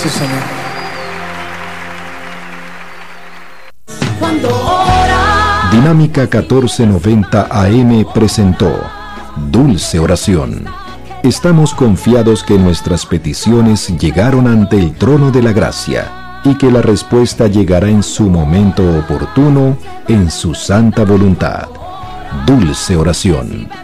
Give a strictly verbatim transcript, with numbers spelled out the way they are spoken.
Sí, Señor. Cuando ora. Dinámica catorce noventa A M presentó Dulce Oración. Estamos confiados que nuestras peticiones llegaron ante el trono de la gracia y que la respuesta llegará en su momento oportuno, en su santa voluntad. Dulce Oración.